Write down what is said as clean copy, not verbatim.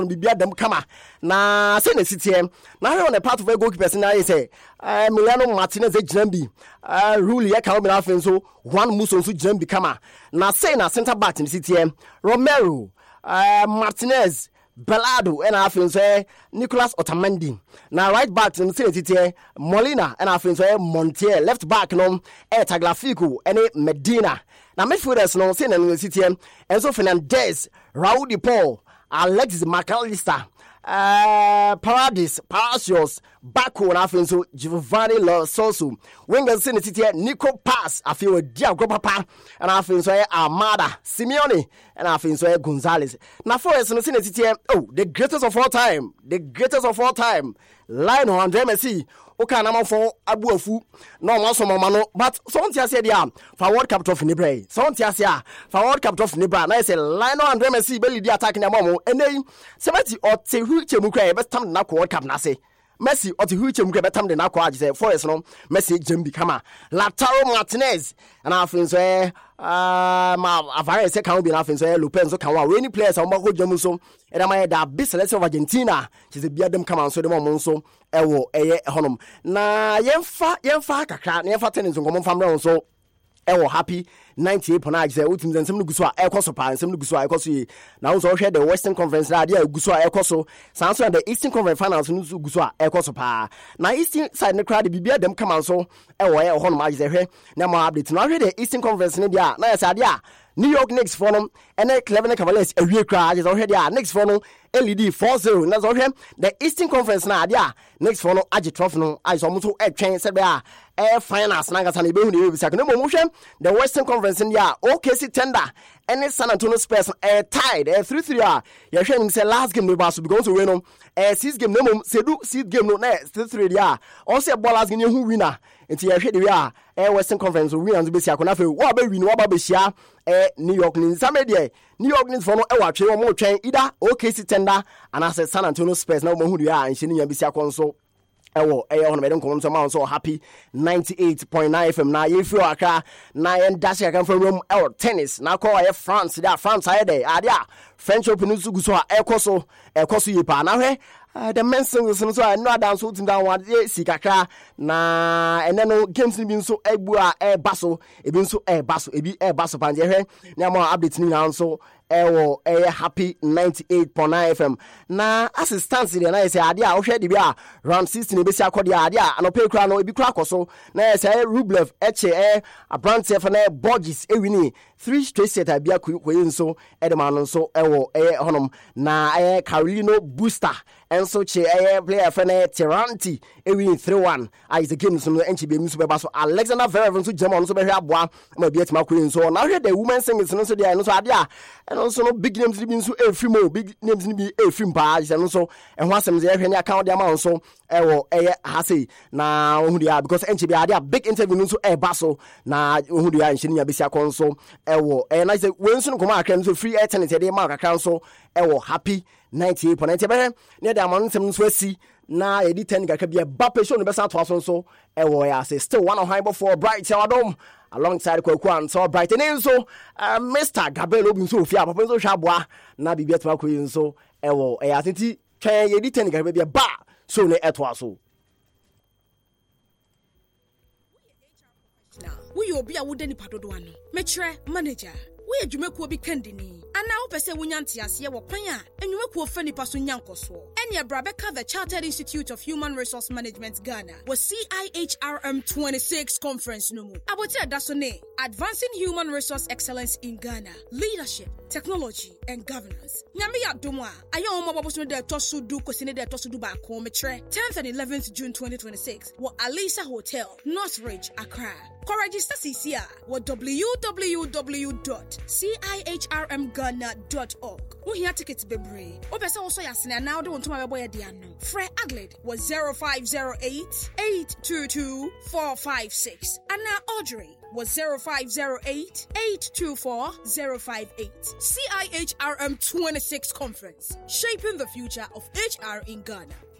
bibia dem kama na say na sitie na here on the part of a goalkeeper na say Emiliano Martinez Jambi rule ye ka o na afen so one muso so Jambi kama na say na center back in sitie Romero Martinez Belado and afen Nicolas Otamendi na right back in sitie Molina and afen Montiel left back no Tagliafico and Medina na midfielders no say na sitie Enzo Fernandez Raul Di Paul Alexis McAllister, Paradis, Palacios, Baku, and Afinso, Giovanni Lo Sosu, Wingers in the city, Nico Pass, I feel a Diago Papa, and Afinso Armada, Simeone, and Afinso Gonzalez. Now, for us in the city, the greatest of all time, Lionel Andre Messi. Okay, na for abuafu no maso mama but something I said ya for World Cup of Nibra something I say for World Cup of Nibra na say Lionel Andre Messi belly di attack na mama ene 70 or te hu chemu kra be tam na World Cup na say Messi or te hu chemu kra be tam de na kwa say Forest no Messi Jambi kama Lautaro Martinez and afin so ma avare se kan obi na afin so Lopez so kan wa any players on go jamu so e da my da big selection of Argentina she say bia dem kama so dem mo so ewo eye honom na yemfa kakra na yemfa tennis ngomo famra so ewo happy 98.9 say utim nsem no guso a ekoso pa nsem no guso a ekoso yi na so hwe the Western Conference na dia guso a ekoso sanso and the Eastern Conference finals no guso a ekoso pa na Eastern side ne crowd bibia dem kama so ewo eye honom a say hwe na mo update na hwe the Eastern Conference ne dia na yesa dia New York Knicks for them and Cleveland Cavaliers awie kra is already Knicks for no LED 4-0 na so hwe the Eastern Conference na dia Knicks for no age trophy no I so mo so etwen se be a finals na ngasa na be hu ne be bisa no mo hwe the Western Conference in ya OKC Thunder and San Antonio Spurs tied 3-3 ya hwe say last game no ba so because we no 6 game no mom sedu 6 game no na 3-3 ya also ball last game hu winner nti ya hwe de we a Western Conference winners be sia kona fe wo ba win wo ba be sia New York Knicks samede New York Knicks for no e wa twe wo mo twen either OKC Thunder and as San Antonio Spurs na mo hu ya anhye nya be sia kon so ewo hono medem kom so ma so happy 98.9 FM na ye fi aka na yen dash aka from room tennis na call France there France aye there adia French Open zugu so ekoso ye pa na hwe the men singles so I no dance so down one sikakra na ene no games ni bi so egbu a baso ebi nso baso ebi baso panje hwe na mo update ni na so ewo happy 98.9 FM na assistance there na say ade a wo hwe de bi a round 16 e be si akode ade a anope kura no ebi kura koso na say Rublev eche Abrante for na Borges ewini 3 straight set abia koyi nso edema no nso ewo honom na Carolino Booster enso che player for na Tiranti ewini 3-1 is the game so enchi be musu be ba so Alexander Zverev nso German nso be hwe aboa ma bia tima koyi nso na hwe the women singles nso there no so ade a also no big names bi nso efrim big names ni bi efrim pa je no so ehho asem ze ehwe ni account de ma so ewo hase na ohu dia because enchi bi ade a big interview nso baso na ohu dia enchi nya besia kon so ewo na say we nso ko ma akran so free airtime de ma akran so ewo happy 98.9 be ne da man nsem nso asi na edi 10 gaka bia Mbappe show no be sa to aso so ewo ya say still one on high before bright Adom alongside Kwaku and so bright and so Mr. Gabriel Obi so ofia papa so hwa boa na bibia tuma koyi so ewo atenti twan ye di 10 gaka bia ba so ne eto aso we obi a wodani padodo ano mechre manager we adwumekuo bi kandini ana wo pese wonyanti ase wo kwan a enwumekuo fa nipa so nyankoso ene Brabeka the Chartered Institute of Human Resource Management Ghana was CIHRM 26 conference no mu aboti adaso ne Advancing Human Resource Excellence in Ghana Leadership Technology and Governance nyame ya domo a ayo mo bobo so de tosudu kosine de tosudu ba ko metre 10th and 11th June 2026 wo Alisa Hotel Northridge Accra ko register CCA wo www.cihrmghana.org wo hia tickets bebre wo pese wo so yasene na wo de wontuma bebo ye de ano Fred Adelaide was 0508-822-456 and now Audrey was 0508-824-058 CIHRM 26 conference shaping the future of HR in Ghana.